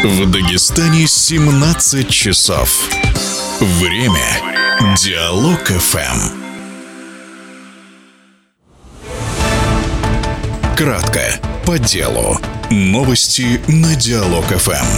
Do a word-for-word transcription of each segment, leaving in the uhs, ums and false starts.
В Дагестане семнадцать часов. Время Диалог эф эм. Кратко, по делу. Новости на Диалог эф эм.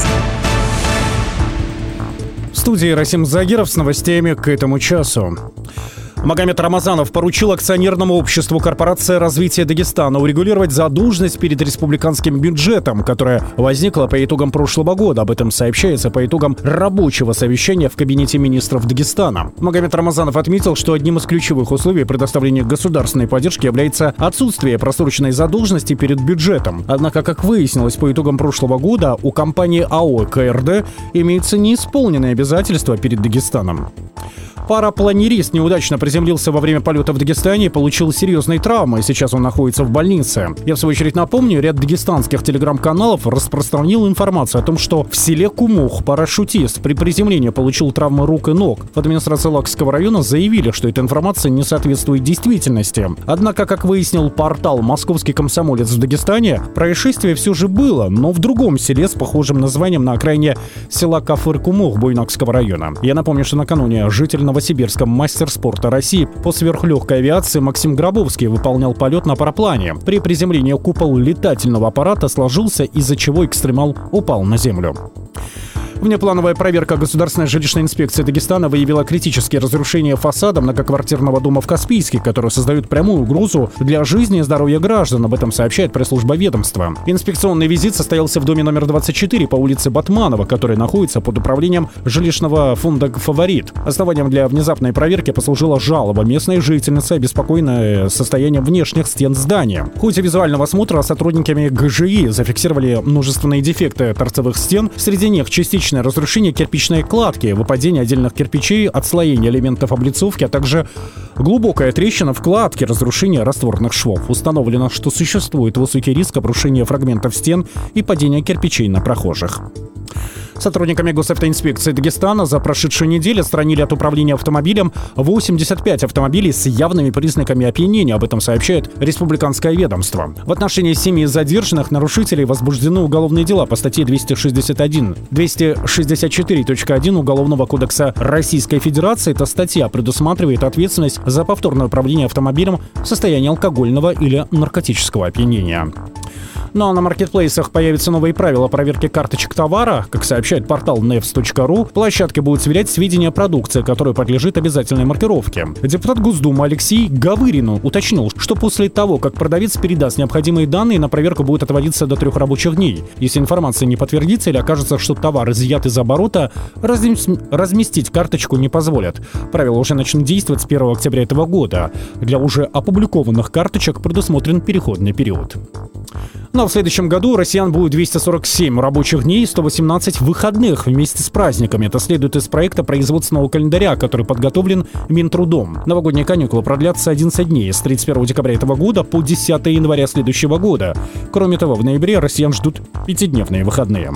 В студии Расим Загиров с новостями к этому часу. Магомед Рамазанов поручил акционерному обществу Корпорация развития Дагестана урегулировать задолженность перед республиканским бюджетом, которая возникла по итогам прошлого года. Об этом сообщается по итогам рабочего совещания в кабинете министров Дагестана. Магомед Рамазанов отметил, что одним из ключевых условий предоставления государственной поддержки является отсутствие просроченной задолженности перед бюджетом. Однако, как выяснилось по итогам прошлого года, у компании АО КРД имеются неисполненные обязательства перед Дагестаном. Парапланерист неудачно приземлился во время полета в Дагестане и получил серьезные травмы. Сейчас он находится в больнице. Я, в свою очередь, напомню, ряд дагестанских телеграм-каналов распространил информацию о том, что в селе Кумух парашютист при приземлении получил травмы рук и ног. В администрации Лакского района заявили, что эта информация не соответствует действительности. Однако, как выяснил портал «Московский комсомолец» в Дагестане, происшествие все же было, но в другом селе с похожим названием на окраине села Кафыр-Кумух Буйнакского района. Я напомню, что накануне житель Новосибирска мастер спорта России по сверхлегкой авиации Максим Гробовский выполнял полет на параплане. При приземлении купол летательного аппарата сложился, из-за чего экстремал упал на землю. Внеплановая проверка Государственной жилищной инспекции Дагестана выявила критические разрушения фасада многоквартирного дома в Каспийске, которые создают прямую угрозу для жизни и здоровья граждан. Об этом сообщает пресс-служба ведомства. Инспекционный визит состоялся в доме номер двадцать четыре по улице Батманова, который находится под управлением жилищного фонда «Фаворит». Основанием для внезапной проверки послужила жалоба местной жительницы, обеспокоенной состоянием внешних стен здания. В ходе визуального осмотра сотрудниками ГЖИ зафиксировали множественные дефекты торцевых стен, среди них частично разрушение кирпичной кладки, выпадение отдельных кирпичей, отслоение элементов облицовки, а также глубокая трещина в кладке, разрушение растворных швов. Установлено, что существует высокий риск обрушения фрагментов стен и падения кирпичей на прохожих. Сотрудниками госавтоинспекции Дагестана за прошедшую неделю отстранили от управления автомобилем восемьдесят пять автомобилей с явными признаками опьянения. Об этом сообщает республиканское ведомство. В отношении семи задержанных нарушителей возбуждены уголовные дела по статье двести шестьдесят один, двести шестьдесят четыре точка один Уголовного кодекса Российской Федерации. Эта статья предусматривает ответственность за повторное управление автомобилем в состоянии алкогольного или наркотического опьянения. Ну а на маркетплейсах появятся новые правила проверки карточек товара. Как сообщает портал невс точка ру, площадки будут сверять сведения о продукции, которая подлежит обязательной маркировке. Депутат Госдумы Алексей Гавырин уточнил, что после того, как продавец передаст необходимые данные, на проверку будет отводиться до трех рабочих дней. Если информация не подтвердится или окажется, что товар изъят из оборота, разместить карточку не позволят. Правила уже начнут действовать с первого октября этого года. Для уже опубликованных карточек предусмотрен переходный период. Ну а в следующем году у россиян будет двести сорок семь рабочих дней и сто восемнадцать выходных вместе с праздниками. Это следует из проекта производственного календаря, который подготовлен Минтрудом. Новогодние каникулы продлятся одиннадцать дней с тридцать первого декабря этого года по десятого января следующего года. Кроме того, в ноябре россиян ждут пятидневные выходные.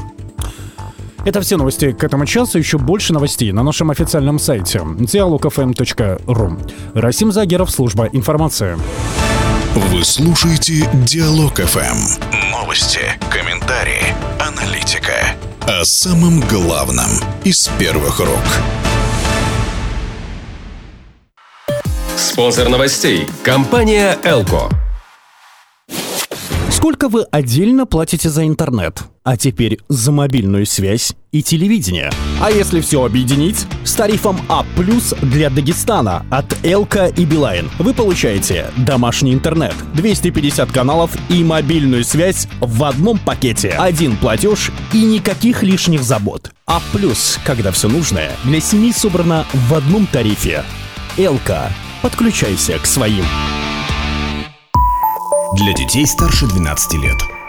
Это все новости к этому часу. Еще больше новостей на нашем официальном сайте диалог эф эм точка ру. Расим Загиров, служба информации. Вы слушаете Диалог эф эм. Новости, комментарии, аналитика. О самом главном из первых рук. Спонсор новостей. Компания «Элко». Сколько вы отдельно платите за интернет? А теперь за мобильную связь и телевидение. А если все объединить? С тарифом А плюс для Дагестана от Элко и Билайн вы получаете домашний интернет, двести пятьдесят каналов и мобильную связь в одном пакете. Один платеж и никаких лишних забот. А плюс, когда все нужное для семьи собрано в одном тарифе. Элко. Подключайся к своим. Для детей старше двенадцати лет.